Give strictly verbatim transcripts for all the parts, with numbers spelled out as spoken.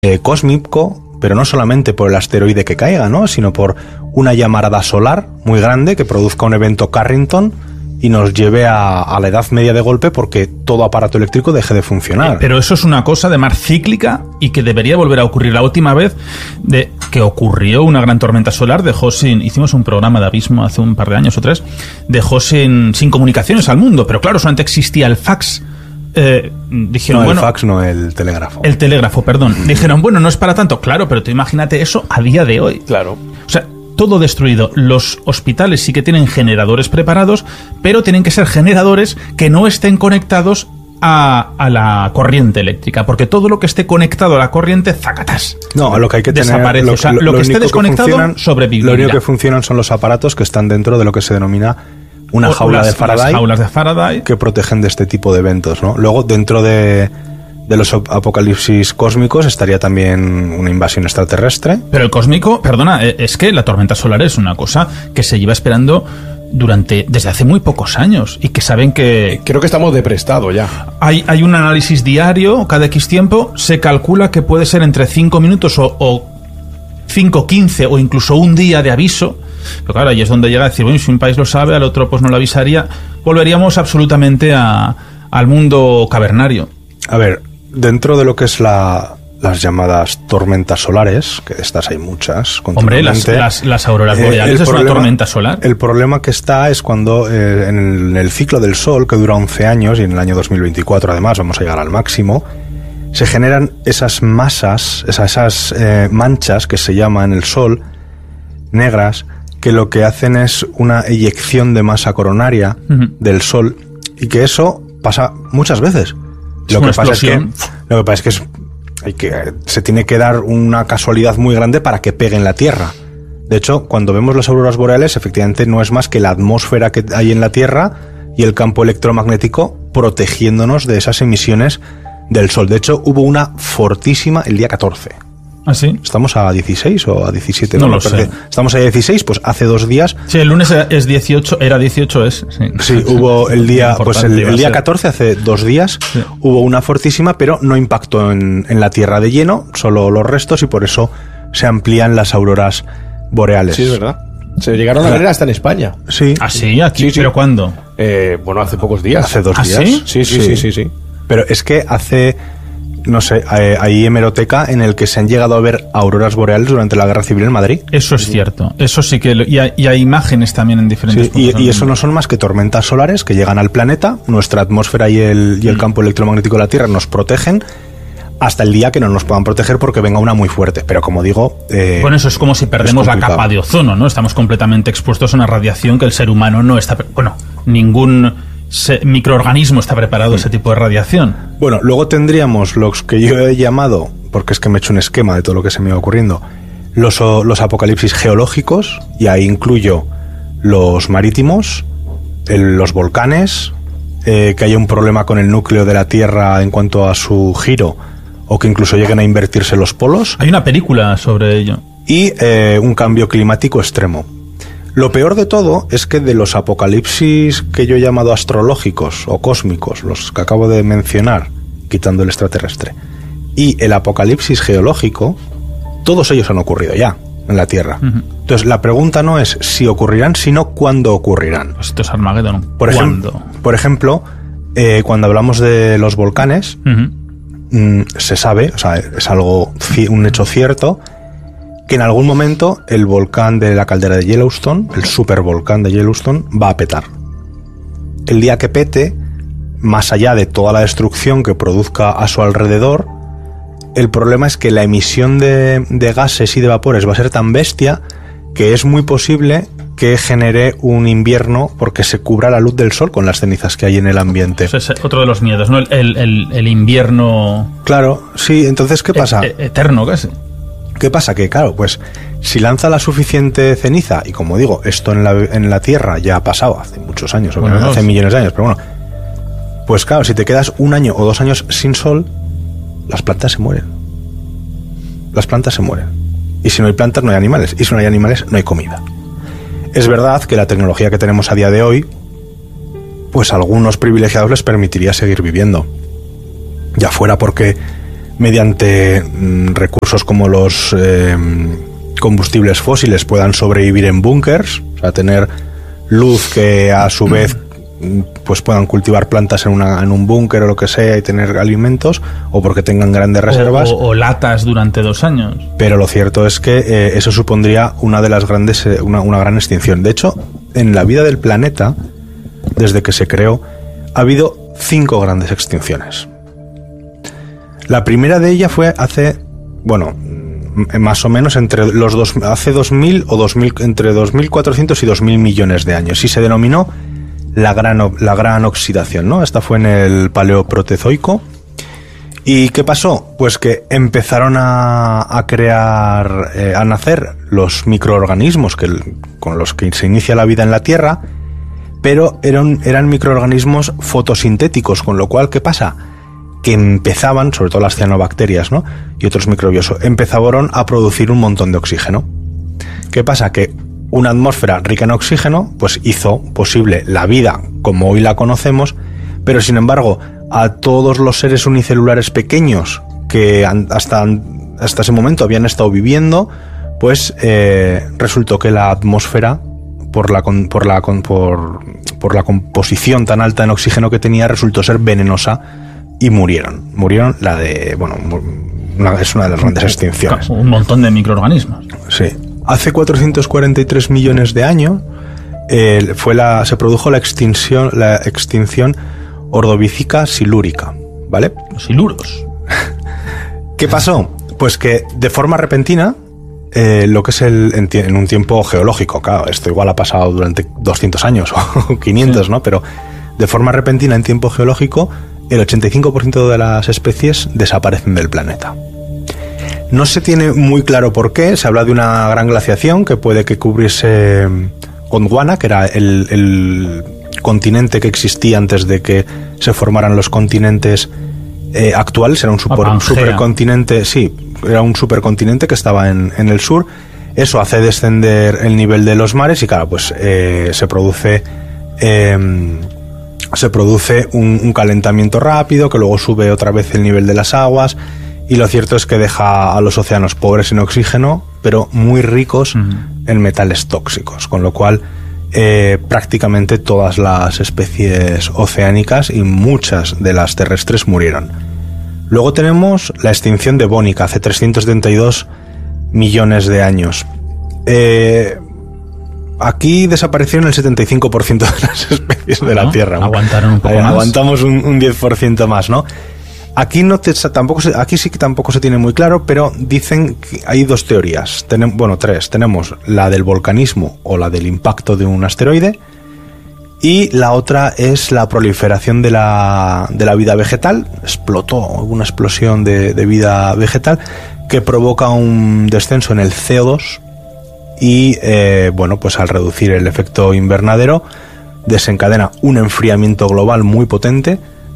eh, cósmico, pero no solamente por el asteroide que caiga, ¿no? Sino por una llamarada solar muy grande que produzca un evento Carrington y nos lleve a, a la Edad Media de golpe porque todo aparato eléctrico deje de funcionar. Eh, pero eso es una cosa además cíclica y que debería volver a ocurrir. La última vez de que ocurrió una gran tormenta solar dejó sin... Hicimos un programa de Abismo hace un par de años o tres. Dejó sin, sin comunicaciones al mundo. Pero claro, solamente existía el fax. Eh, dijeron, no, el bueno, fax no, el telégrafo. El telégrafo, perdón. Dijeron, bueno, no es para tanto. Claro, pero tú imagínate eso a día de hoy. Claro. O sea, todo destruido. Los hospitales sí que tienen generadores preparados, pero tienen que ser generadores que no estén conectados a, a la corriente eléctrica, porque todo lo que esté conectado a la corriente, ¡zacatás! No, lo que hay que tener... Desaparece. Lo, o sea, lo, lo lo que esté único desconectado, que sobrevivirá. Lo único que funcionan son los aparatos que están dentro de lo que se denomina una O jaula las, de Faraday, las jaulas de Faraday que protegen de este tipo de eventos, ¿no? Luego, dentro de... de los apocalipsis cósmicos estaría también una invasión extraterrestre. Pero el cósmico, perdona, es que la tormenta solar es una cosa que se lleva esperando durante desde hace muy pocos años y que saben que... Creo que estamos de prestado ya. Hay, hay un análisis diario, cada X tiempo, se calcula que puede ser entre cinco minutos o, o cinco, quince o incluso un día de aviso. Pero claro, ahí es donde llega a decir, bueno, si un país lo sabe, al otro pues no lo avisaría. Volveríamos absolutamente a, al mundo cavernario. A ver, dentro de lo que es la, las llamadas tormentas solares, que de estas hay muchas, hombre, las, las, las auroras boreales eh, es problema, una tormenta solar. El problema que está es cuando eh, en, el, en el ciclo del Sol, que dura once años, y en el año dos mil veinticuatro además vamos a llegar al máximo, se generan esas masas, esas, esas eh, manchas que se llaman el Sol, negras, que lo que hacen es una eyección de masa coronaria uh-huh. del Sol, y que eso pasa muchas veces. Lo que, pasa es que, lo que pasa es que es, hay que se tiene que dar una casualidad muy grande para que pegue en la Tierra. De hecho, cuando vemos las auroras boreales, efectivamente no es más que la atmósfera que hay en la Tierra y el campo electromagnético protegiéndonos de esas emisiones del Sol. De hecho, hubo una fortísima el día catorce. ¿Ah, sí? ¿Estamos a dieciséis o a diecisiete? No, no lo sé. Estamos a dieciséis, pues hace dos días... Sí, el lunes es dieciocho, era dieciocho, es... Sí, sí hubo el día pues el, el día catorce, hace dos días, sí. Hubo una fortísima, pero no impactó en, en la Tierra de lleno, solo los restos, y por eso se amplían las auroras boreales. Sí, es verdad. Se llegaron a ver hasta en España. Sí. ¿Ah, sí? ¿Aquí? Sí, sí. ¿Pero cuándo? Eh, bueno, hace pocos días. Hace dos ¿Ah, días. ¿sí? Sí, sí, sí, sí, sí, sí. Pero es que hace... No sé, hay hemeroteca en el que se han llegado a ver auroras boreales durante la Guerra Civil en Madrid. Eso es cierto, eso sí que... Lo, y, hay, y hay imágenes también en diferentes sí, puntos. Y, y eso no son más que tormentas solares que llegan al planeta, nuestra atmósfera y el, y el mm. campo electromagnético de la Tierra nos protegen hasta el día que no nos puedan proteger porque venga una muy fuerte. Pero como digo... Eh, bueno, eso es como si perdemos la capa de ozono, ¿no? Estamos completamente expuestos a una radiación que el ser humano no está... Bueno, ningún... Se, microorganismo está preparado a ese tipo de radiación. Bueno, luego tendríamos los que yo he llamado, porque es que me he hecho un esquema de todo lo que se me va ocurriendo, los, los apocalipsis geológicos, y ahí incluyo los marítimos, el, los volcanes, eh, que haya un problema con el núcleo de la Tierra en cuanto a su giro, o que incluso lleguen a invertirse los polos. Hay una película sobre ello. Y eh, un cambio climático extremo. Lo peor de todo es que de los apocalipsis que yo he llamado astrológicos o cósmicos, los que acabo de mencionar, quitando el extraterrestre, y el apocalipsis geológico, todos ellos han ocurrido ya en la Tierra. Uh-huh. Entonces, la pregunta no es si ocurrirán, sino cuándo ocurrirán. Pues esto es Armagedón. Por, ejem- por ejemplo, eh, cuando hablamos de los volcanes, uh-huh. mmm, se sabe, o sea, es algo, un hecho cierto, que en algún momento el volcán de la caldera de Yellowstone, el supervolcán de Yellowstone, va a petar. El día que pete, más allá de toda la destrucción que produzca a su alrededor, el problema es que la emisión de, de gases y de vapores va a ser tan bestia que es muy posible que genere un invierno porque se cubra la luz del sol con las cenizas que hay en el ambiente. Ese es otro de los miedos, ¿no? El, el, el invierno... Claro, sí, entonces, ¿qué pasa? E- eterno, casi. ¿Qué pasa? Que claro, pues si lanza la suficiente ceniza, y como digo, esto en la, en la Tierra ya ha pasado hace muchos años, bueno, no, hace millones de años, pero bueno, pues claro, si te quedas un año o dos años sin sol, las plantas se mueren. Las plantas se mueren. Y si no hay plantas, no hay animales. Y si no hay animales, no hay comida. Es verdad que la tecnología que tenemos a día de hoy, pues a algunos privilegiados les permitiría seguir viviendo. Ya fuera porque mediante mm, recursos como los eh, combustibles fósiles puedan sobrevivir en búnkers, o sea, tener luz que a su vez pues puedan cultivar plantas en, una, en un búnker o lo que sea y tener alimentos, o porque tengan grandes reservas. O, o, o latas durante dos años. Pero lo cierto es que eh, eso supondría una de las grandes, eh, una, una gran extinción. De hecho, en la vida del planeta, desde que se creó, ha habido cinco grandes extinciones. La primera de ellas fue hace, bueno, más o menos entre los dos, hace dos mil o dos mil, entre dos mil cuatrocientos y dos mil millones de años, y se denominó la gran, la gran oxidación, ¿no? Esta fue en el Paleoprotezoico. ¿Y qué pasó? Pues que empezaron a, a crear, eh, a nacer los microorganismos que, con los que se inicia la vida en la Tierra, pero eran, eran microorganismos fotosintéticos, con lo cual, ¿qué pasa? Que empezaban, sobre todo las cianobacterias, ¿no? Y otros microbios, empezaron a producir un montón de oxígeno. ¿Qué pasa? Que una atmósfera rica en oxígeno, pues hizo posible la vida como hoy la conocemos, pero sin embargo, a todos los seres unicelulares pequeños que hasta, hasta ese momento habían estado viviendo, pues eh, resultó que la atmósfera, por la, por, la, por, por la composición tan alta en oxígeno que tenía, resultó ser venenosa y murieron. Murieron la de... bueno, una, es una de las grandes extinciones. Un montón de microorganismos. Sí. Hace cuatrocientos cuarenta y tres millones de años eh, fue la, se produjo la extinción, la extinción Ordovicica silúrica, ¿vale? Los siluros. ¿Qué pasó? Pues que de forma repentina, eh, lo que es el en, en un tiempo geológico, claro, esto igual ha pasado durante doscientos años o quinientos, sí, ¿no? Pero de forma repentina en tiempo geológico, el ochenta y cinco por ciento de las especies desaparecen del planeta. No se tiene muy claro por qué. Se habla de una gran glaciación que puede que cubriese Gondwana, que era el, el continente que existía antes de que se formaran los continentes eh, actuales. Era un super, un supercontinente, sí, era un supercontinente que estaba en, en el sur. Eso hace descender el nivel de los mares y claro, pues eh, se produce eh, se produce un, un calentamiento rápido que luego sube otra vez el nivel de las aguas. Y lo cierto es que deja a los océanos pobres en oxígeno, pero muy ricos uh-huh. en metales tóxicos, con lo cual eh, prácticamente todas las especies oceánicas y muchas de las terrestres murieron. Luego tenemos la extinción devónica, hace trescientos setenta y dos millones de años. Eh, aquí desaparecieron el setenta y cinco por ciento de las especies de la Tierra. Aguantaron un poco más. Aguantamos un, un diez por ciento más, ¿no? Aquí no te, tampoco se, aquí sí que tampoco se tiene muy claro, pero dicen que hay dos teorías. Tenem, bueno, tres. Tenemos la del volcanismo o la del impacto de un asteroide, y la otra es la proliferación de la, de la vida vegetal. Explotó una explosión de, de vida vegetal que provoca un descenso en el C O dos y, eh, bueno, pues al reducir el efecto invernadero desencadena un enfriamiento global muy potente.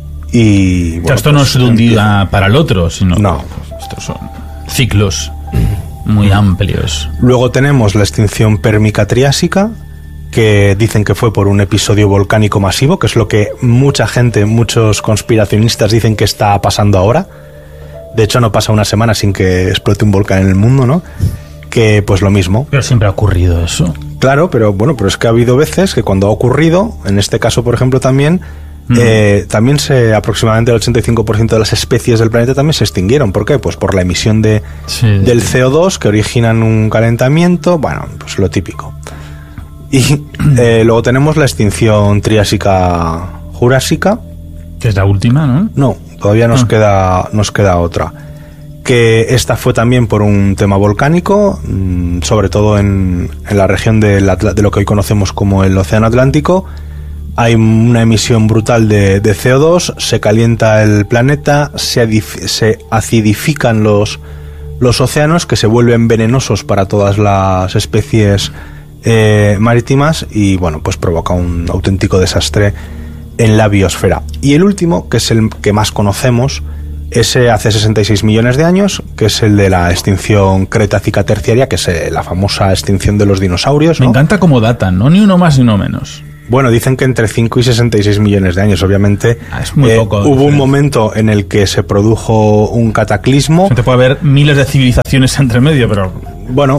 Y bueno, esto pues, no es de un día para el otro, sino no. Pues, estos son ciclos muy amplios. Luego tenemos la extinción pérmica triásica, que dicen que fue por un episodio volcánico masivo, que es lo que mucha gente, muchos conspiracionistas dicen que está pasando ahora. De hecho, no pasa una semana sin que explote un volcán en el mundo, ¿no? Que pues lo mismo. Pero siempre ha ocurrido eso. Claro, pero bueno, pero es que ha habido veces que cuando ha ocurrido, en este caso, por ejemplo, también... Mm. Eh, también se aproximadamente el ochenta y cinco por ciento de las especies del planeta también se extinguieron. ¿Por qué? Pues por la emisión de, sí, del C O dos que originan un calentamiento. Bueno, pues lo típico. Y eh, luego tenemos la extinción triásica jurásica, que es la última, ¿no? No, todavía nos, ah. queda, nos queda otra. Que esta fue también por un tema volcánico, sobre todo en, en la región de, la, de lo que hoy conocemos como el Océano Atlántico. Hay una emisión brutal de, de C O dos, se calienta el planeta, se, adif- se acidifican los, los océanos, que se vuelven venenosos para todas las especies eh, marítimas y, bueno, pues provoca un auténtico desastre en la biosfera. Y el último, que es el que más conocemos, ese hace sesenta y seis millones de años, que es el de la extinción cretácica terciaria, que es la famosa extinción de los dinosaurios, ¿no? Me encanta cómo datan, ¿no? Ni uno más ni uno menos. Bueno, dicen que entre cinco y sesenta y seis millones de años, obviamente. Ah, es muy eh, poco. Hubo diferencia. un momento en el que se produjo un cataclismo. Te puede haber miles de civilizaciones entre medio, pero... Bueno,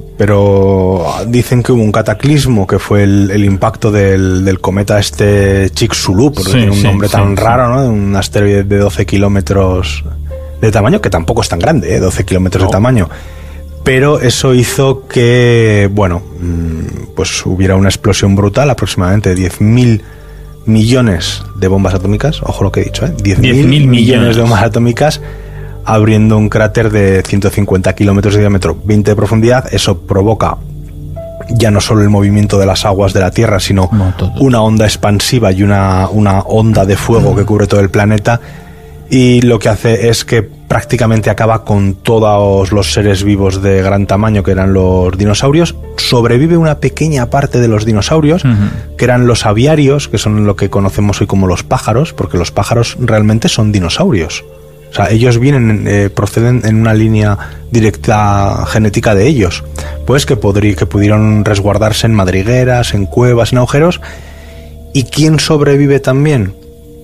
pero dicen que hubo un cataclismo que fue el, el impacto del, del cometa este Chicxulub, porque Sí, tiene un sí, nombre sí, tan sí. raro, ¿no? Un asteroide de doce kilómetros de tamaño, que tampoco es tan grande, ¿eh? doce kilómetros No. de tamaño. Pero eso hizo que, bueno, pues hubiera una explosión brutal, aproximadamente diez mil millones de bombas atómicas, ojo lo que he dicho, ¿eh? diez mil millones. millones de bombas atómicas, abriendo un cráter de ciento cincuenta kilómetros de diámetro, veinte de profundidad. Eso provoca ya no solo el movimiento de las aguas de la Tierra, sino No, todo. una onda expansiva y una, una onda de fuego que cubre todo el planeta, y lo que hace es que prácticamente acaba con todos los seres vivos de gran tamaño, que eran los dinosaurios. Sobrevive una pequeña parte de los dinosaurios, Ujú. que eran los aviarios, que son lo que conocemos hoy como los pájaros, porque los pájaros realmente son dinosaurios. O sea, ellos vienen, eh, proceden en una línea directa genética de ellos. Pues que, podrí, que pudieron resguardarse en madrigueras, en cuevas, en agujeros. ¿Y quién sobrevive también?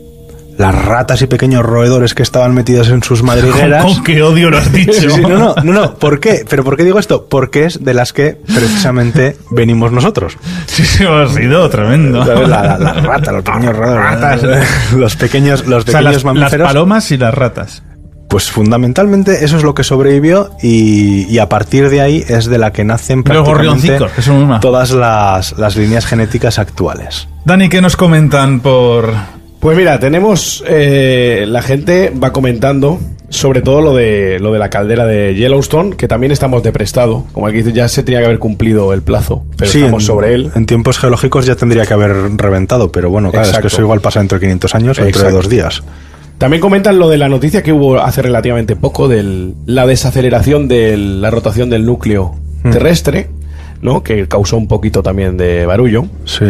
Las ratas y pequeños roedores que estaban metidos en sus madrigueras. Con qué odio lo has dicho. Sí, sí, no, no, no, no, ¿por qué? ¿Pero por qué digo esto? Porque es de las que precisamente venimos nosotros. Sí, sí, ha sido tremendo. ¿Sabes? La, la, la rata, los pequeños roedores. Ratas. Los pequeños, los O sea, pequeños las, las mamíferos. palomas y las ratas. Pues fundamentalmente eso es lo que sobrevivió, y, y a partir de ahí es de la que nacen Los prácticamente gorrioncicos, que son una. todas las, las líneas genéticas actuales. Dani, ¿qué nos comentan por...? Pues mira, tenemos... eh, la gente va comentando sobre todo lo de lo de la caldera de Yellowstone, que también estamos de prestado. Como aquí dice, ya se tenía que haber cumplido el plazo, pero Sí, estamos en, sobre él. En tiempos geológicos ya tendría que haber reventado, pero bueno, claro, Exacto. es que eso igual pasa dentro de quinientos años o dentro de Exacto. dos días. También comentan lo de la noticia que hubo hace relativamente poco de la desaceleración de la rotación del núcleo Hmm. terrestre, ¿no? Que causó un poquito también de barullo. Sí.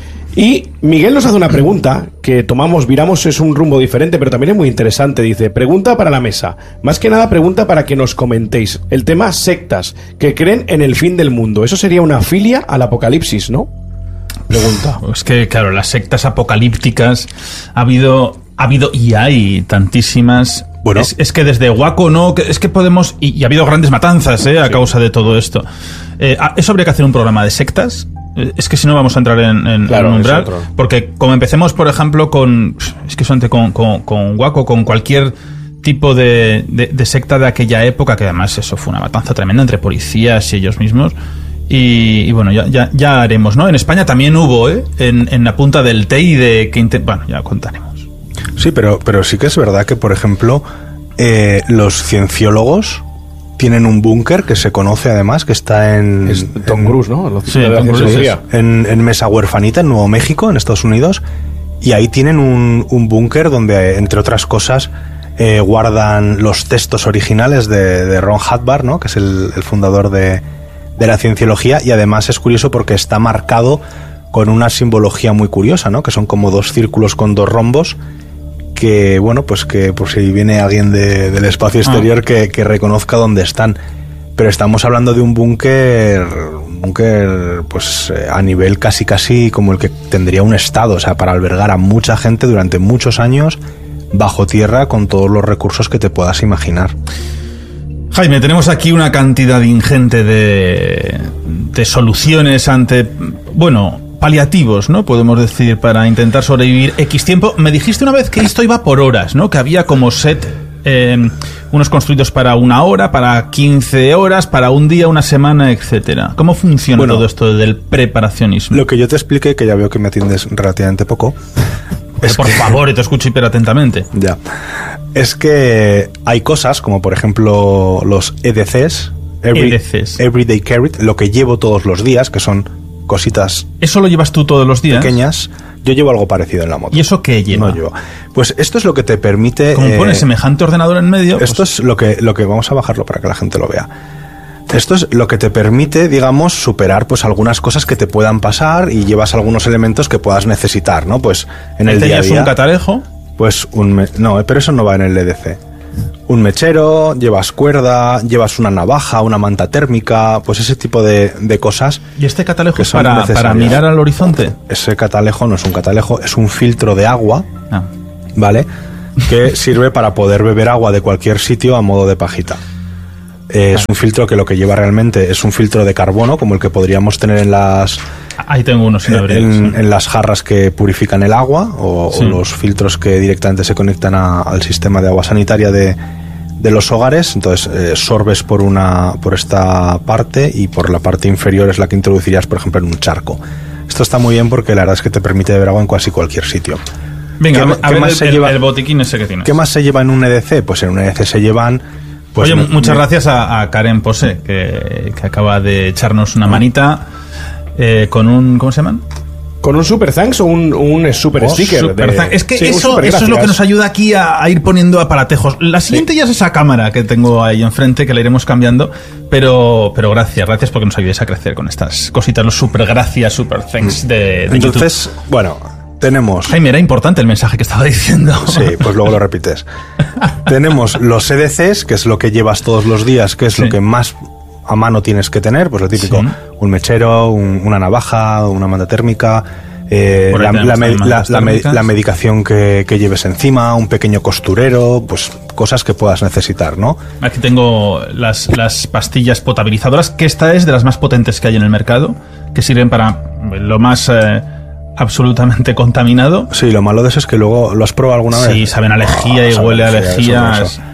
Y Miguel nos hace una pregunta que tomamos, viramos, es un rumbo diferente, pero también es muy interesante. Dice, pregunta para la mesa. Más que nada, pregunta para que nos comentéis. El tema sectas, que creen en el fin del mundo. Eso sería una filia al apocalipsis, ¿no? Pregunta. Es que, claro, las sectas apocalípticas ha habido, ha habido y hay tantísimas. Bueno. Es, es que desde Waco, ¿no? Que- Es que podemos. Y, y ha habido grandes matanzas, ¿eh? A Sí. causa de todo esto. Eh, ah, eso habría que hacer un programa de sectas. Eh, Es que si no vamos a entrar en, en, Claro, en un es umbral. otro. Porque como empecemos, por ejemplo, con. Es que solamente con, con, con Waco, con cualquier tipo de, de, de secta de aquella época, que además eso fue una matanza tremenda entre policías y ellos mismos. Y, y bueno, ya, ya, ya haremos, ¿no? En España también hubo, ¿eh? En, en la punta del Teide, que inte- bueno, ya contaremos. Sí, pero, pero sí que es verdad que, por ejemplo, eh, los cienciólogos tienen un búnker que se conoce además, que está en... Es Tom en- Cruise, ¿no? Lo- Sí, de la Tom Cruise cienciología. En, en Mesa Huerfanita, en Nuevo México, en Estados Unidos, y ahí tienen un, un búnker donde, entre otras cosas, eh, guardan los textos originales de, de Ron Hubbard, ¿no? Que es el, el fundador de, de la cienciología, y además es curioso porque está marcado con una simbología muy curiosa, ¿no? Que son como dos círculos con dos rombos, que, bueno, pues que por si viene alguien de- del espacio exterior Ah. que, que reconozca dónde están. Pero estamos hablando de un búnker, un búnker pues eh, a nivel casi casi como el que tendría un estado, o sea, para albergar a mucha gente durante muchos años bajo tierra con todos los recursos que te puedas imaginar. Jaime, tenemos aquí una cantidad ingente de, de soluciones ante, bueno, paliativos, ¿no? Podemos decir, para intentar sobrevivir X tiempo. Me dijiste una vez que esto iba por horas, ¿no? Que había como set, eh, unos construidos para una hora, para quince horas, para un día, una semana, etcétera. ¿Cómo funciona Bueno, todo esto del preparacionismo? Lo que yo te expliqué, que ya veo que me atiendes relativamente poco, Eh, por favor, y te escucho hiperatentamente. ya, es que hay cosas como por ejemplo los E D Cs, Every- E D Cs. Everyday Carry, lo que llevo todos los días, que son cositas ¿Eso lo llevas tú todos los días? pequeñas. Yo llevo algo parecido en la moto. ¿Y eso qué lleva? No llevo. Pues esto es lo que te permite... Como eh, pones semejante ordenador en medio... Esto pues, es lo que, lo que vamos a bajarlo para que la gente lo vea. Esto es lo que te permite, digamos, superar pues algunas cosas que te puedan pasar, y llevas algunos elementos que puedas necesitar, ¿no? Pues en el día a ¿tenías día. un catalejo? Pues un me- no, pero eso no va en el E D C. un mechero, llevas cuerda, llevas una navaja, una manta térmica, pues ese tipo de, de cosas. ¿Y este catalejo que es son para, para necesarias. mirar al horizonte? Ese catalejo no es un catalejo, es un filtro de agua, Ah. ¿vale? Que sirve para poder beber agua de cualquier sitio a modo de pajita. Eh, es un filtro que lo que lleva realmente es un filtro de carbono, como el que podríamos tener en las Ahí tengo uno sin abrir. en, sí. en las jarras que purifican el agua, o, Sí. o los filtros que directamente se conectan a- al sistema de agua sanitaria de, de los hogares. Entonces eh, sorbes por una por esta parte, y por la parte inferior es la que introducirías, por ejemplo, en un charco. Esto está muy bien porque la verdad es que te permite beber agua en casi cualquier sitio. Venga, ¿Qué- a qué ver más el, se el- lleva? el botiquín ese que tienes. ¿Qué más se lleva en un E D C? Pues en un E D C se llevan... Pues Oye, me- muchas me- gracias a, a Karen Pose, que, que acaba de echarnos una manita eh, con un... ¿Cómo se llaman? ¿Con un super thanks o un, un super Oh, sticker? Super de- thank- es que Sí, un eso, super eso es lo que gracias. nos ayuda aquí a, a ir poniendo aparatejos. La siguiente ya es esa cámara que tengo ahí enfrente, que la iremos cambiando, pero, pero gracias, gracias porque nos ayudáis a crecer con estas cositas, los super gracias, super thanks de, de YouTube. Entonces, bueno, tenemos... Jaime, era importante el mensaje que estaba diciendo. Sí, pues luego lo repites. Tenemos los E D Cs, que es lo que llevas todos los días, que es Sí. lo que más a mano tienes que tener, pues lo típico, Sí. un mechero, un- una navaja, una manta térmica, eh, Por ahí la, tenemos la me- también la- mantas la me- térmicas. la medicación que, que lleves encima, un pequeño costurero, pues cosas que puedas necesitar, ¿no? Aquí tengo las, las pastillas potabilizadoras, que esta es de las más potentes que hay en el mercado, que sirven para lo más eh, absolutamente contaminado. Sí, lo malo de eso es que luego lo has probado alguna vez. Sí, saben a lejía y sabe huele a lejía, lejía. eso, eso.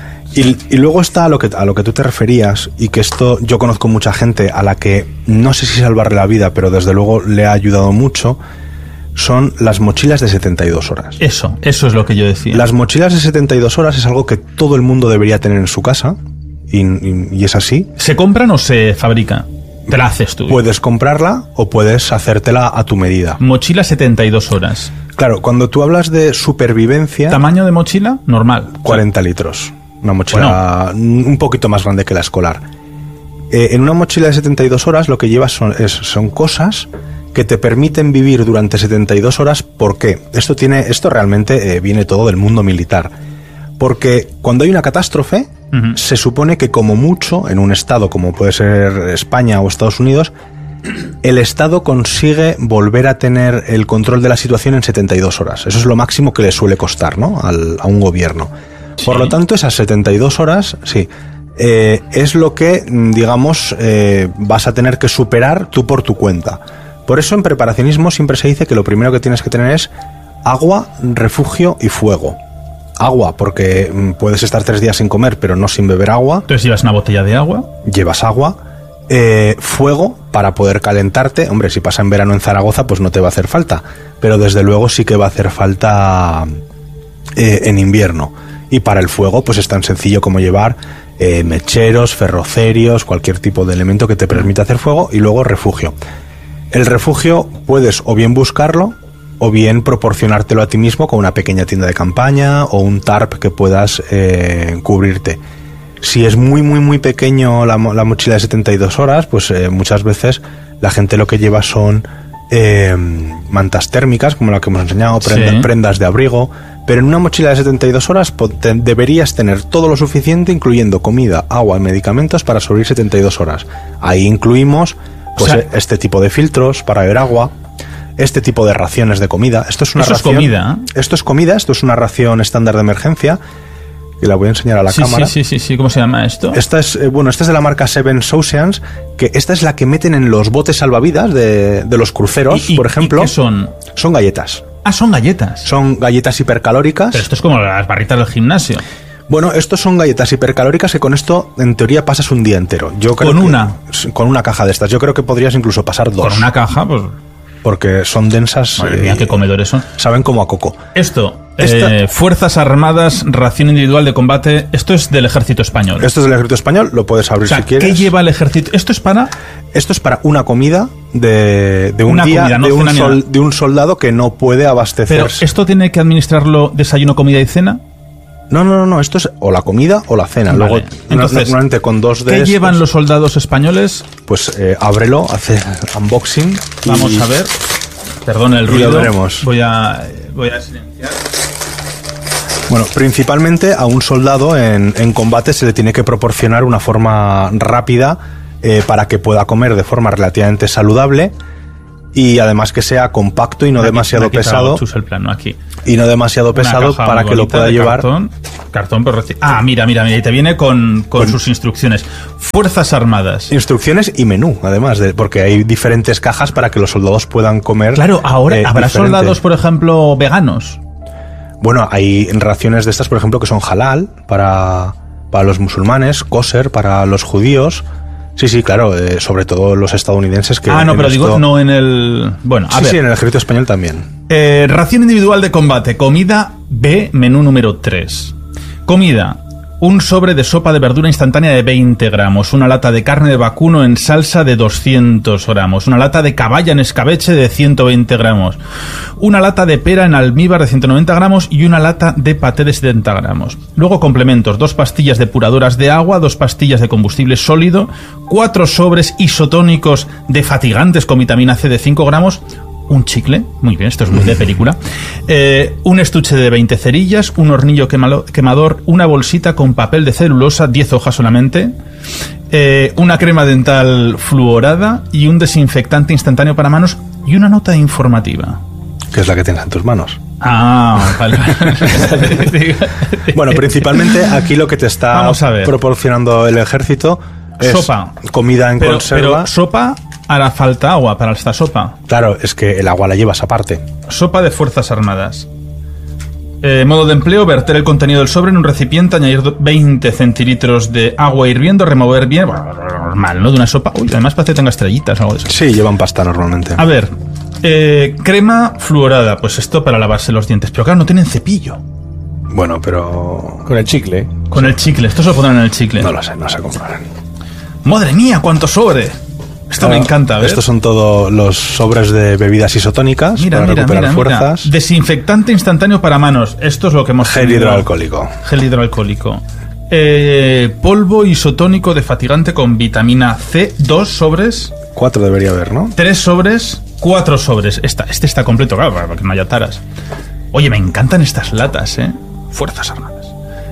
Y, y luego está a lo que a lo que tú te referías, y que esto yo conozco mucha gente a la que no sé si salvarle la vida, pero desde luego le ha ayudado mucho, son las mochilas de setenta y dos horas. Eso, eso es lo que yo decía. Las mochilas de setenta y dos horas es algo que todo el mundo debería tener en su casa, y, y- y es así. ¿Se compran o se fabrica? Te la haces tú. Puedes comprarla o puedes hacértela a tu medida. Mochila setenta y dos horas. Claro, cuando tú hablas de supervivencia, ¿Tamaño de mochila? Normal. cuarenta litros. Una mochila un poquito más grande que la escolar. Eh, en una mochila de setenta y dos horas lo que llevas son, es- son cosas que te permiten vivir durante setenta y dos horas. ¿Por qué? Esto, tiene, esto realmente eh, viene todo del mundo militar. Porque cuando hay una catástrofe, Ujú. se supone que como mucho, en un estado como puede ser España o Estados Unidos, el Estado consigue volver a tener el control de la situación en setenta y dos horas. Eso es lo máximo que le suele costar, ¿no? Al, a un gobierno. Por Sí. lo tanto, esas setenta y dos horas, sí, eh, es lo que, mm, digamos, eh, vas a tener que superar tú por tu cuenta. Por eso en preparacionismo siempre se dice que lo primero que tienes que tener es agua, refugio y fuego. Agua, porque mm, puedes estar tres días sin comer, pero no sin beber agua. Entonces llevas una botella de agua. Llevas agua. Eh, fuego para poder calentarte. Hombre, si pasa en verano en Zaragoza, pues no te va a hacer falta. Pero desde luego sí que va a hacer falta eh, en invierno. Y para el fuego, pues es tan sencillo como llevar eh, mecheros, ferrocerios, cualquier tipo de elemento que te permita hacer fuego, y luego refugio. El refugio puedes o bien buscarlo o bien proporcionártelo a ti mismo con una pequeña tienda de campaña o un tarp que puedas eh, cubrirte. Si es muy, muy, muy pequeño la, mo- la mochila de setenta y dos horas, pues eh, muchas veces la gente lo que lleva son eh, mantas térmicas, como la que hemos enseñado, prenda- Sí. prendas de abrigo. Pero en una mochila de setenta y dos horas po- te- deberías tener todo lo suficiente, incluyendo comida, agua y medicamentos para sobrevivir setenta y dos horas. Ahí incluimos pues, O sea- eh, este tipo de filtros para beber agua, este tipo de raciones de comida. Esto es una Eso es ración, comida, ¿eh? Esto es comida, esto es una ración estándar de emergencia, que la voy a enseñar a la sí, cámara. sí, sí, sí, sí. ¿Cómo se llama esto? Esta es, eh, bueno, esta es de la marca Seven Oceans, que esta es la que meten en los botes salvavidas de, de los cruceros, ¿Y- y- por ejemplo. y qué son? Son galletas. Ah, son galletas. Son galletas hipercalóricas. Pero esto es como las barritas del gimnasio. Bueno, estos son galletas hipercalóricas que con esto, en teoría, pasas un día entero. Yo creo ¿Con que- una? Con una caja de estas. Yo creo que podrías incluso pasar dos. Con una caja, pues... Porque son densas. Madre eh, mía, qué comedores son. Saben como a coco. Esto, Esta- eh, Fuerzas Armadas, ración individual de combate. Esto es del ejército español. Esto es del ejército español, lo puedes abrir o sea, si quieres. ¿qué lleva el ejército? Esto es para... Esto es para una comida de, de un Una día comida, no de, un cena ni sol- nada. de un soldado que no puede Pero abastecerse. esto tiene que administrarlo desayuno, comida y cena. No, no, no, no, esto es o la comida o la cena. Vale. Luego, Entonces, normalmente con dos de ¿Qué estos, llevan los soldados españoles? Pues eh, ábrelo, hace unboxing. y- Vamos a ver. Perdón el y lo ruido. veremos. Voy a, voy a silenciar. Bueno, principalmente a un soldado en, en combate se le tiene que proporcionar una forma rápida eh, para que pueda comer de forma relativamente saludable y además que sea compacto y no Aquí, demasiado pesado. El plano aquí. Y no demasiado pesado para que lo pueda llevar. Cartón, cartón pero reci- ah, mira, mira, mira, y te viene con, con, con sus instrucciones. Fuerzas Armadas. Instrucciones y menú, además, de, porque hay diferentes cajas para que los soldados puedan comer. Claro, ahora eh, habrá diferente. soldados, por ejemplo, veganos. Bueno, hay raciones de estas, por ejemplo, que son halal para, para los musulmanes, kosher para los judíos. Sí, sí, claro, eh, sobre todo los estadounidenses que... Ah, no, pero esto... digo, no en el... Bueno, a sí, ver. sí, en el ejército español también. Eh, ración individual de combate. Comida B, menú número tres. Comida. Un sobre de sopa de verdura instantánea de veinte gramos. Una lata de carne de vacuno en salsa de doscientos gramos. Una lata de caballa en escabeche de ciento veinte gramos. Una lata de pera en almíbar de ciento noventa gramos y una lata de paté de setenta gramos. Luego complementos. Dos pastillas depuradoras de agua, dos pastillas de combustible sólido, cuatro sobres isotónicos de fatigantes con vitamina C de cinco gramos, un chicle, muy bien, esto es muy de película, eh, un estuche de veinte cerillas, un hornillo quemalo, quemador, una bolsita con papel de celulosa, diez hojas solamente, eh, una crema dental fluorada y un desinfectante instantáneo para manos y una nota informativa. Que es la que tienes en tus manos. Ah, vale. Bueno, principalmente aquí lo que te está Vamos a ver. proporcionando el ejército es sopa. Comida en pero, conserva. Pero sopa, hará falta agua para esta sopa. Claro, es que el agua la llevas aparte. Sopa de Fuerzas Armadas. Eh, modo de empleo, verter el contenido del sobre en un recipiente, añadir veinte centilitros de agua hirviendo, remover bien. Bueno, normal, ¿no? De una sopa. Uy, además parece que tenga estrellitas o algo de eso. Sí, llevan pasta normalmente. A ver, eh, crema fluorada. Pues esto para lavarse los dientes. Pero claro, no tienen cepillo. Bueno, pero... Con el chicle. Con el chicle. Esto se lo pondrán en el chicle. No lo sé, no se comprarán. ¡Madre mía, cuánto sobre! Esto me encanta, ¿ves? Estos son todos los sobres de bebidas isotónicas Mira, para mira, recuperar mira, mira. fuerzas. Desinfectante instantáneo para manos. Esto es lo que hemos Gel tenido. hidroalcohólico. Gel hidroalcohólico. Eh, polvo isotónico de fatigante con vitamina C, dos sobres, Cuatro debería haber, ¿no? tres sobres, cuatro sobres. Esta, este está completo, claro, para que no haya taras. Oye, me encantan estas latas, ¿eh? Fuerzas Armadas.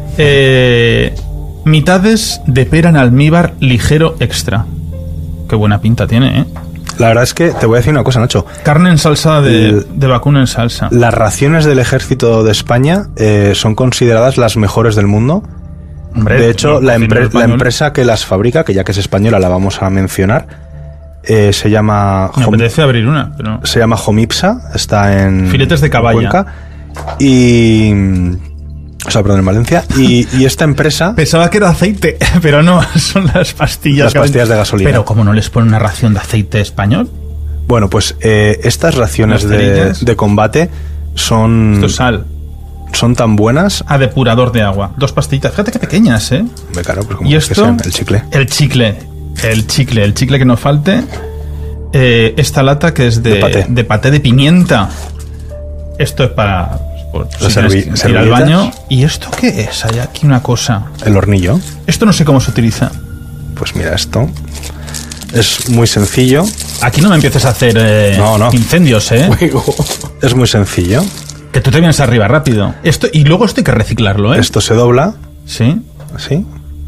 Eh, mitades de pera en almíbar ligero extra. Qué buena pinta tiene, ¿eh? La verdad es que te voy a decir una cosa, Nacho. Carne en salsa de, El- de vacuno en salsa. Las raciones del ejército de España eh, son consideradas las mejores del mundo. Hombre, De hecho, el la, cocinero empre- la español- empresa que las fabrica, que ya que es española la vamos a mencionar, eh, se llama Me Hom- apetece abrir una, pero... se llama Homipsa, está en Filetes de caballa. en Cuenca, y o sea, perdón, en Valencia, y, y esta empresa Pensaba que era aceite, pero no, son las pastillas. Las que pastillas venden. de gasolina. Pero ¿cómo no les ponen una ración de aceite español? bueno, pues eh, estas raciones Las de, cerillas. de combate son Esto es sal. son tan buenas. A depurador de agua. Dos pastillitas. Fíjate qué pequeñas, ¿eh? Me claro, pues como ¿Y que esto? sean el chicle. El chicle. El chicle. El chicle que no falte. Eh, esta lata que es de, De paté. de paté de pimienta. Esto es para... Por, Las si tienes servi- que ir al servilletas. baño. ¿Y esto qué es? Hay aquí una cosa. El hornillo. Esto no sé cómo se utiliza. Pues mira, esto es muy sencillo. Aquí no me empieces a hacer eh, No, no. incendios, ¿eh? Es muy sencillo. Que tú te vienes arriba rápido. Esto, y luego esto hay que reciclarlo, ¿eh? Esto se dobla Sí. así.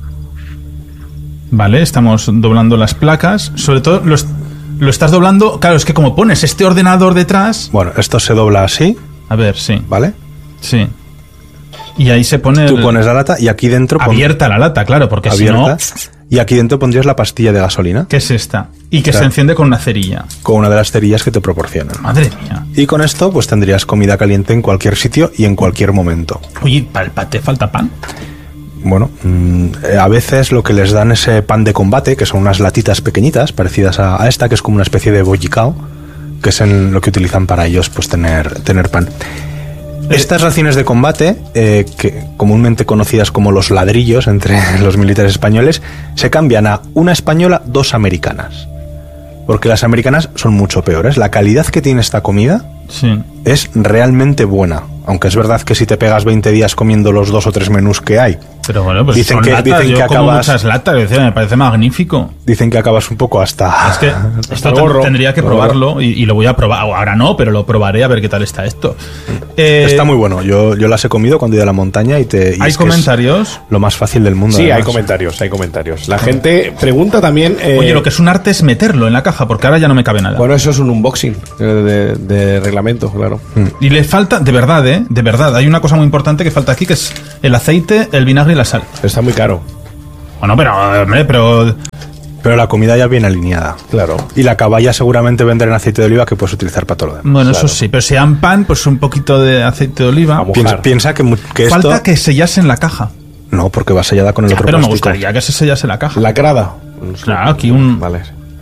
Vale, estamos doblando las placas. Sobre todo lo, est- lo estás doblando. Claro, es que como pones este ordenador detrás. Bueno, esto se dobla así, A ver, sí. ¿vale? Sí. Y ahí se pone. Tú el- pones la lata y aquí dentro pon- abierta la lata, claro, porque abierta, si no. y aquí dentro pondrías la pastilla de gasolina ¿Qué es esta? Y que Claro. se enciende con una cerilla. con una de las cerillas que te proporcionan. Madre mía. Y con esto pues tendrías comida caliente en cualquier sitio y en cualquier momento. Oye, ¿para el paté falta pan? Bueno, mm, eh, a veces lo que les dan es eh, pan de combate, que son unas latitas pequeñitas parecidas a, a esta, que es como una especie de bollicao, que es en lo que utilizan para ellos pues tener, tener pan. Estas raciones de combate, eh, que comúnmente conocidas como los ladrillos entre los militares españoles, se cambian a una española, dos americanas. Porque las americanas son mucho peores. La calidad que tiene esta comida Sí. Es realmente buena. Aunque es verdad que si te pegas veinte días comiendo los dos o tres menús que hay, pero bueno, pues dicen son que, latas, dicen yo que como acabas, muchas latas, me parece magnífico. Dicen que acabas un poco hasta... Es que esto gorro, tendría que probarlo y, y lo voy a probar. Ahora no, pero lo probaré a ver qué tal está esto. Eh, Está muy bueno. Yo, yo las he comido cuando he ido a la montaña y te... Y ¿Hay es que comentarios? es lo más fácil del mundo. Sí, además. hay comentarios, hay comentarios. La gente pregunta también... eh, Oye, lo que es un arte es meterlo en la caja, porque ahora ya no me cabe nada. Bueno, eso es un unboxing eh, de, de reglamento, claro. Y le falta, de verdad, ¿eh? De verdad, hay una cosa muy importante que falta aquí, que es el aceite, el vinagre y la sal. Está muy caro. Bueno, pero, hombre, pero... Pero la comida ya viene alineada. Claro. Y la caballa seguramente venden aceite de oliva que puedes utilizar para todo lo demás. Bueno, Claro. eso sí, pero si dan pan, pues un poquito de aceite de oliva. Vamos. Piensa, Mojar. piensa que, mu- que esto... Falta que sellase en la caja. No, porque va sellada con el Ya, otro pero me plástico. gustaría que se sellase la caja. Lacrada. Claro, aquí un, Vale.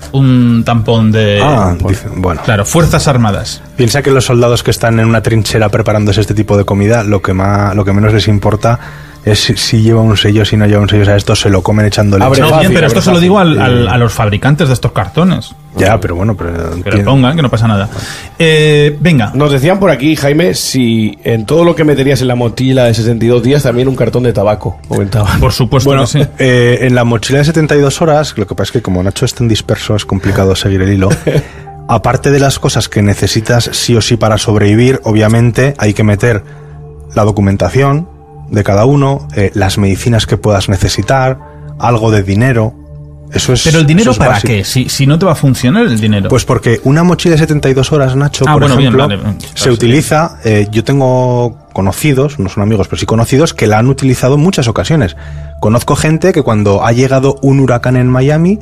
un tampón de... Ah, dice- bueno. Claro, Fuerzas Armadas. Piensa que los soldados que están en una trinchera preparándose este tipo de comida, lo que más, lo que menos les importa es si, si lleva un sello, si no lleva un sello. O sea, estos se lo comen echándole. Abre No, fácil, bien, pero abre esto se lo fácil. digo al- al- a los fabricantes de estos cartones. Ya, pero bueno, pero... Que lo entiendo. pongan, que no pasa nada. Eh, venga. Nos decían por aquí, Jaime, si en todo lo que meterías en la mochila de sesenta y dos días también un cartón de tabaco, comentaban. Por supuesto Bueno, que sí. eh, en la mochila de setenta y dos horas, lo que pasa es que como Nacho es tan disperso, es complicado seguir el hilo. Aparte de las cosas que necesitas sí o sí para sobrevivir, obviamente hay que meter la documentación de cada uno, eh, las medicinas que puedas necesitar, algo de dinero. Eso es. Pero el dinero, eso es ¿para básico. qué? Si, si no te va a funcionar el dinero. Pues porque una mochila de setenta y dos horas, Nacho, Ah, por bueno, bien, ejemplo, vale, vale. se utiliza, eh, yo tengo conocidos, no son amigos, pero sí conocidos, que la han utilizado en muchas ocasiones. Conozco gente que cuando ha llegado un huracán en Miami,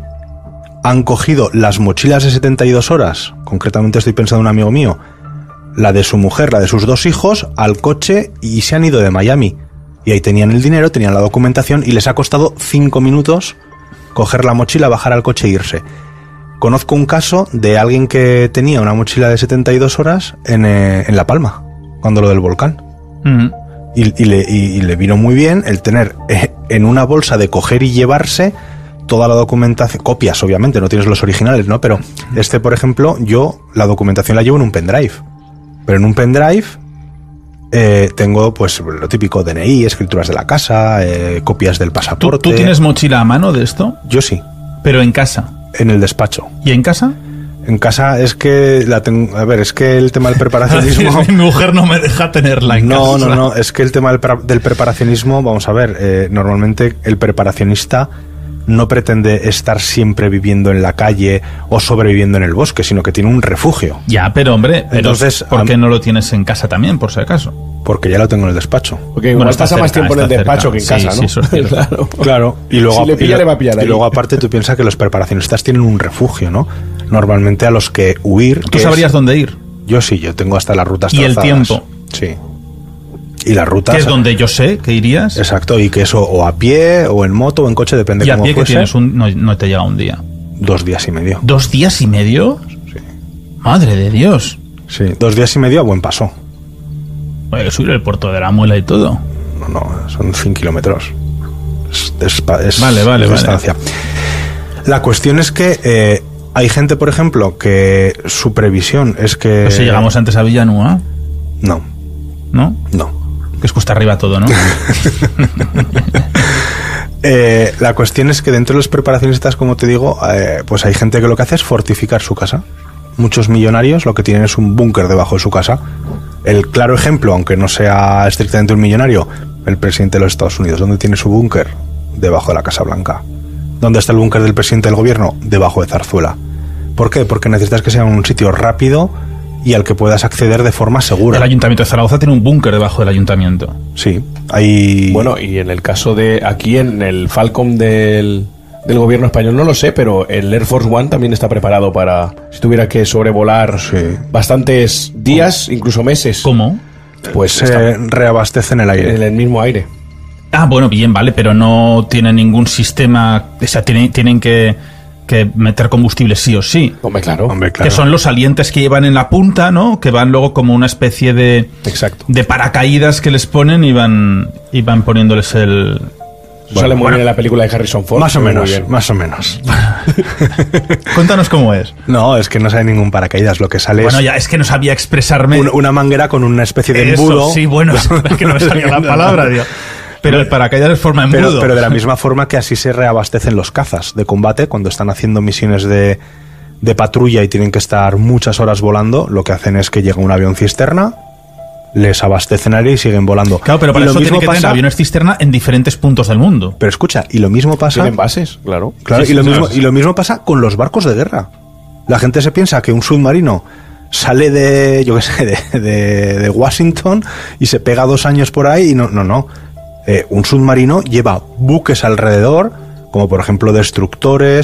han cogido las mochilas de setenta y dos horas, concretamente estoy pensando en un amigo mío, la de su mujer, la de sus dos hijos, al coche y se han ido de Miami. Y ahí tenían el dinero, tenían la documentación y les ha costado cinco minutos coger la mochila, bajar al coche e irse. Conozco un caso de alguien que tenía una mochila de setenta y dos horas en, eh, en La Palma, cuando lo del volcán. Mm. Y, y, le, y, y le vino muy bien el tener eh, en una bolsa de coger y llevarse toda la documentación, copias obviamente, no tienes los originales, ¿no? Pero este, por ejemplo, yo la documentación la llevo en un pendrive. Pero en un pendrive eh, tengo pues lo típico, D N I, escrituras de la casa, eh, copias del ¿Tú, pasaporte. ¿Tú tienes mochila a mano de esto? Yo sí, Pero en casa. en el despacho. ¿Y en casa? En casa es que la tengo, a ver, es que el tema del preparacionismo... Mi mujer no me deja tenerla en No, casa. no, no, es que el tema del, pre- del preparacionismo, vamos a ver, eh, normalmente el preparacionista no pretende estar siempre viviendo en la calle o sobreviviendo en el bosque, sino que tiene un refugio, Ya, pero hombre, pero Entonces, ¿por qué am- no lo tienes en casa también, por si acaso? porque ya lo tengo en el despacho. Porque igual Bueno, está pasa más cerca, tiempo en el está despacho cerca. que en Sí, casa, sí, ¿no? eso es cierto. Claro. Claro, y luego, Si le pilla, y, le va a pillar y ahí. luego aparte tú piensas que los preparacionistas tienen un refugio, ¿no? Normalmente a los que huir... ¿Tú que es- sabrías dónde ir? Yo sí, yo tengo hasta las rutas ¿Y el trazadas. tiempo? Sí. Y las rutas... Que es donde yo sé que irías. Exacto, y que eso o a pie, o en moto, o en coche, depende Y a cómo pie que fuese. tienes un... No, no te llega un día. Dos días y medio. ¿Dos días y medio? Sí. Madre de Dios. Sí, dos días y medio a buen paso. Voy a subir el puerto de la Muela y todo. No, no, son cien kilómetros. Es, es pa- es- Vale, vale, es vale. distancia. La cuestión es que eh, hay gente, por ejemplo, que su previsión es que... Pues si llegamos antes a Villanúa, No, ¿no? no. Que es cuesta arriba todo, ¿no? Eh, la cuestión es que dentro de los preparacionistas, como te digo, eh, pues hay gente que lo que hace es fortificar su casa. Muchos millonarios lo que tienen es un búnker debajo de su casa. El claro ejemplo, aunque no sea estrictamente un millonario, el presidente de los Estados Unidos, ¿dónde tiene su búnker? Debajo de la Casa Blanca. ¿Dónde está el búnker del presidente del gobierno? Debajo de Zarzuela. ¿Por qué? Porque necesitas que sea un sitio rápido y al que puedas acceder de forma segura. El Ayuntamiento de Zaragoza tiene un búnker debajo del ayuntamiento. Sí, hay... Bueno, y en el caso de aquí en el Falcon del, del gobierno español, no lo sé, pero el Air Force One también está preparado para, si tuviera que sobrevolar Sí. bastantes días, incluso meses, ¿Cómo? pues se está reabastece en el aire. en el mismo aire. Ah, bueno, bien, vale, pero no tienen ningún sistema... O sea, tienen, tienen que, que meter combustible sí o sí. Hombre, claro. Hombre, claro. Que son los salientes que llevan en la punta, ¿no? Que van luego como una especie de... Exacto. de paracaídas que les ponen y van, y van poniéndoles el... Sale muy bueno. bien en la película de Harrison Ford. Más o muy menos, bien. más o menos. Cuéntanos cómo es. No, es que no sale ningún paracaídas. Lo que sale Bueno, es ya es que no sabía expresarme. un- una manguera con una especie de Eso, embudo. sí, bueno, es que no me salía la palabra, tío. Pero el paracaídas es forma embudo. Pero, pero de la misma forma que así se reabastecen los cazas de combate cuando están haciendo misiones de, de patrulla y tienen que estar muchas horas volando, lo que hacen es que llega un avión cisterna, les abastecen aire y siguen volando. Claro, pero para Y lo eso mismo tienen que tener pasa- aviones cisterna en diferentes puntos del mundo. Pero escucha, y lo mismo pasa... Tienen bases, claro. Claro, Sí, y, lo sí, mismo, claro. y lo mismo pasa con los barcos de guerra. La gente se piensa que un submarino sale de, yo qué sé, de, de, de Washington y se pega dos años por ahí y no, no, no. Eh, un submarino lleva buques alrededor, como por ejemplo destructores,